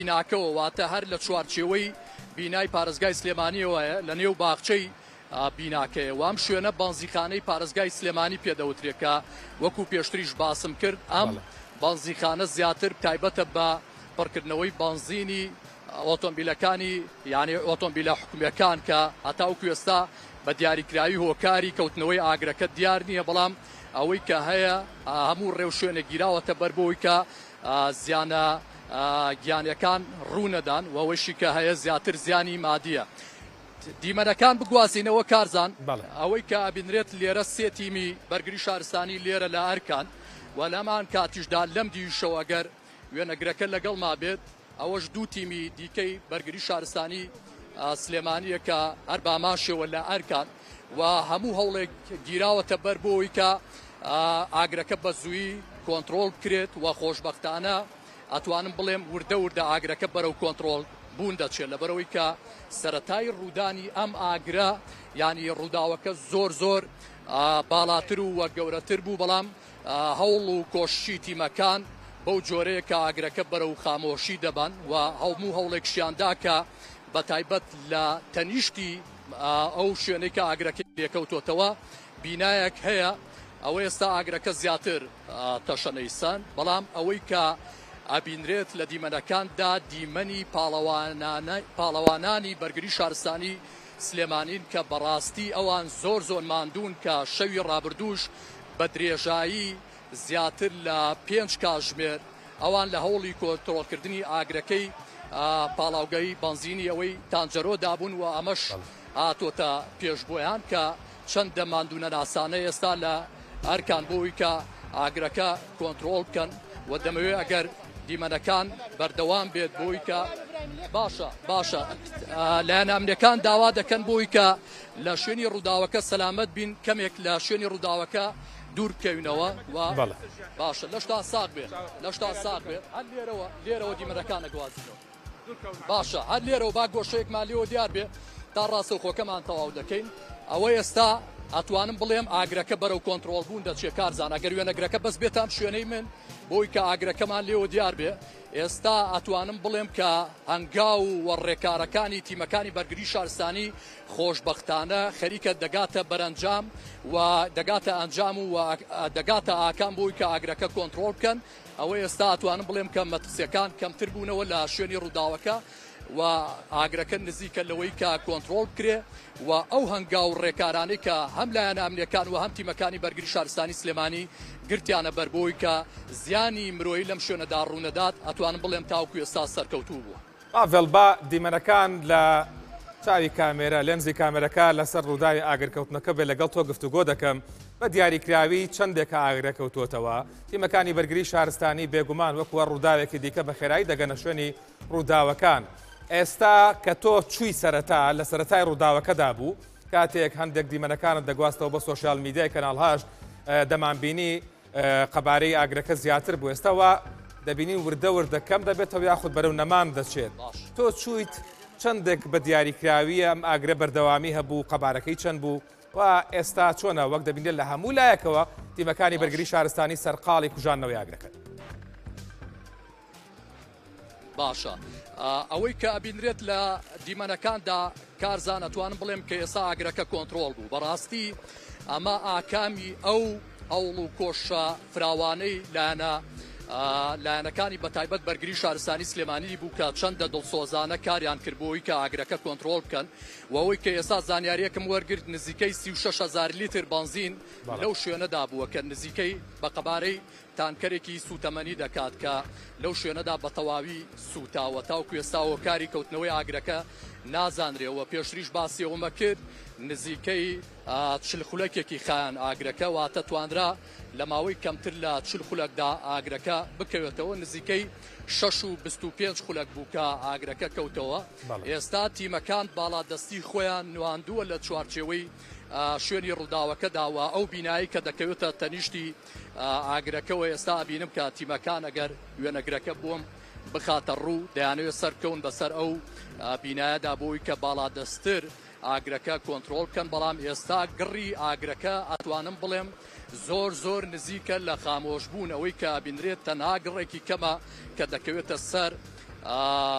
بیناکەوە واتە هەر لە چوارچێوەی بینای پارێزگای سلێمانیەوەیە لە نێو باخچەی بیناکەیە وام شوێنە بانزیخانەی پارێزگای سلێمانی پێدەوترێکە وەکو پێشتریش باسم کرد ئەم بانزیخانە زیاتر تایبەتە بە پڕکردنەوەی بانزینی ئۆتۆمبیلەکانی یعنی ئۆتۆمبیلە حکوومیەکان کە هەتاوکو ئێستا بە دیاریکراوی هۆکاری کەوتنەوەی ئاگرەکە دیار نییە بەڵام ئەوەی کە هەیە هەموو ڕێو شوێنە گیراوەتە بەر بۆی کە زیانە گیانەکان ڕوونەدان و ئەوەشی کە هەیە زیاتر زیانی مادیە. دیمەنەکان بگوازینەوە کارزان ئەوەی کە ئابینرێت لێرە سێ تیمی بەرگری شارستانی لێرە لە ئەرکان و لەمان کاتیشدا لەم دیشەوە ئەگەر وێنەگرەکە لەگەڵ ما بێت ئەوەش دوو تیمی دیکەی بەرگری شارستانی سلێمانیە کە هەر باماشەوە لە ئەرکان و هەموو هەوڵێک گیراوەتە بەر بۆی کە ئاگرەکە بە زووی کۆنتترۆل بکرێت و خۆشببختانە ئەتوانم بڵێم وردە وردە ئاگرەکە بەرەو کۆنتترۆل بوون دەچێت لەبەرەوەی کە سەتای ڕوودانی ئەم ئاگرە ینی ڕووداوەکە زۆر باڵاتر و وە گەورەتر بوو بەڵام هەوڵ و کۆششی تیمەکان بەو جۆرەیە کە ئاگرەکە بەرەو خامۆشی دەبان و هەموو هەوڵێکشیاندا کە بە تایبەت لە تەنیشتی ئەو شوێنەی کە ئاگرەکە لێکەوتۆتەوە بینایەک هەیە ئەوە ئێستا ئاگرەکە زیاتر تەشەنەیسان بەڵام ئەوەی کە ئابینرێت لە دیمەنەکاندا دیمەنی پاڵەوانانی بەرگری شارستانی سلێمانین کە بەڕاستی ئەوان زۆر ماندوون کە شەوی ڕابردووش بە درێژایی زیاتر لە 5 کاتژمێر ئەوان لە هەوڵی کۆنتترۆلکردنی ئاگرەکەی پاڵاوگەی بنزینی ئەوەی تانجەرۆ دابوون و ئەمەش هاتۆتە پێشبۆیان کە چەندە ماندوونە ناسانە ئێستا لە ئەرکان بۆی کە ئاگرەکە کۆنتترۆل بکەن و دەمەوێت ئەگەر دیمەنەکان بەردەوام بێت بۆی کە باشە لایەن ئەمنیەکان داوا دەکەن بۆی کە لە شوێنی ڕووداوەکە سەلامەت بین کەمێک لە شوێنی ڕووداوەکە دوور بکەوینەوە و باشە لەشتا ساق بێت هەر لێرەوە دیمەنەکان نەگوازینەوە باشە هەر لێرەوە با گۆشەیەکمان لێەوە دیار بێ تا ڕاستە خۆکەمان تەواو دەکەین ئەوە ئێستا ئەتوانم بڵێم ئاگرەکە بەرەو کۆنتترۆل بوون دەچێت کارزان ئەگەر وێنەگرەکە بەس بێتام شوێنەی من بۆی کە ئاگرەکەمان لێەوە دیار بێ ئێستا ئەتوانم بڵێم کە ئەنگاو و ڕێکارەکانی تیمەکانی بەرگری شارستانی خۆشببختانە خەریکە دەگاتە بەرەنجام و دەگاتە ئەنجام و دەگاتە ئاکام بۆی کە ئاگرەکە کۆنتترۆل بکەن ئەوە ئێستا ئەتوانم بڵێم کە مەترسیەکان کەمتر بوونەوە لە شوێنی ڕووداوەکە و ئاگرەکە نزیکە لەوەی کە کۆنتترۆل بکرێ و ئەو هەنگاو ڕێکارانەی کە هەم لایەن ئەمنیەکان و هەم تیمەکانی بەرگری شارستانی سلێمانی گرتیانە بەربۆی کە زیانی مرۆیی لەم شوێنەدا ڕوونەدات ئەتوانم بڵێم تاوکو ئێستا سەرکەوتوو بووە. ئاڤڵبا دیمەنەکان لە چاوی کامێرە لێنزی کامێرەکە لەسەر ڕووداوی ئاگرکەوتنەکە بێ لەگەڵ تۆ گفتوگۆ دەکەم بە دیاریکراوی چەندێکە ئاگرەکەوتوتەوە تیمەکانی بەرگری شارستانی بێگومان وەکوە ڕووداوێکی دیکە بە خێرایی دەگەنە شوێنی ڕووداوەکان. ئێستا کە تۆ چووی سەرەتا لە سەرەتای ڕووداوەکەدا بوو کاتێک هەندێک دیمەنەکانت دەگواستەوە بە سۆشیال میدیای کەناڵهاش دەمانبینی قەبارەی ئاگرەکە زیاتر بوو ئێستاوە دەبینین وردەکەم دەبێتەوە یاخود بەرەو نەمان دەچێت تۆ چوویت چەندێک بە دیاریکراوی ئەم ئاگرە بەردەوامی هەبوو قەبارەکەی چەند بوو و ئێستا چۆنە وەک دەبینێت لە هەموو لایەکەوە تیمەکانی بەرگری شارستانی سەرقاڵی کوژانەوەی ئاگرەکە. باشە ئەوەی کە ئەبینرێت لە دیمەنەکاندا کارزان ئەتوانم بڵێم کە ئێستا ئاگرەکە کۆنتترۆل بوو بەڕاستی ئەمە ئاکامی ئەو هەوڵ و کۆشە فراوانەی لایەنەکانی بەتایبەت بەرگری شارستانی سلێمانی بوو کە چەندە دڵسۆزانە کاریان کردبووی کە ئاگرەکە کۆنتترۆل بکەن و ئەوەی کە ئێستا زانیاریەکەم وەرگرت نزیکەی 36,000 لیتر بنزین لەو شوێنەدا بووە کە نزیکەی بە قەبارەی تانکەرێکی سوتەمەنی دەکات کە لەو شوێنەدا بە تەواوی سوتاوە تاوکو ئێستا هۆکاری کەوتنەوەی ئاگرەکە نازانرێەوە پێشتریش باسی ئەومە کرد نزیکەی 40 خولەکێکی خایان ئاگرەکە واتە توانرا لە ماوەی کەمتر لە 40 خولەکدا ئاگرەکە بکەوێتەوە نزیکەی 6.25 خولەک بوو کە ئاگرەکە کەوتەوە. ئێستا تیمەکان باڵادەستی خۆیان نواندووە لە چوارچێوەی شوێنی ڕووداوەکەداوە ئەو بینایی کە دەکەوێتە تەنیشتی ئاگرەکەەوە ئێستا بینم کە تیمەکان ئەگەر وێنەگرەکە بووم بخاتە ڕوو دەیانەوێت سەرکەون بەسەر ئەو بینایەدا بۆی کە باڵادەستتر ئاگرەکە کۆنتترۆل بکەن بەڵام ئێستا گڕی ئاگرەکە ئەتوانم بڵێم زۆر نزیکە لە خامۆشبوون ئەوەی کە بینرێت تەنها گڕێکی کەمە کە دەکەوێتە سەر